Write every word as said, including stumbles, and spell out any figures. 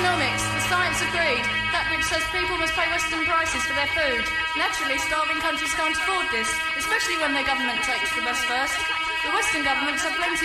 economics, the science of greed, that which says people must pay Western prices for their food. Naturally, starving countries can't afford this, especially when their government takes the best first. The Western governments have plenty